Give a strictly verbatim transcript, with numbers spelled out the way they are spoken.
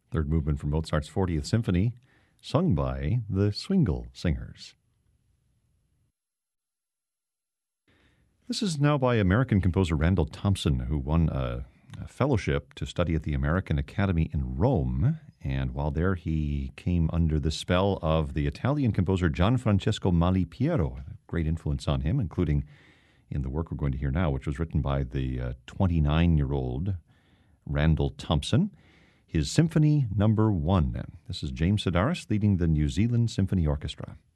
Third movement from Mozart's fortieth Symphony, sung by the Swingle Singers. This is now by American composer Randall Thompson, who won a, a fellowship to study at the American Academy in Rome. And while there, he came under the spell of the Italian composer Gianfrancesco Malipiero, a great influence on him, including in the work we're going to hear now, which was written by the uh, twenty-nine-year-old Randall Thompson. His Symphony Number One. This is James Sedaris leading the New Zealand Symphony Orchestra.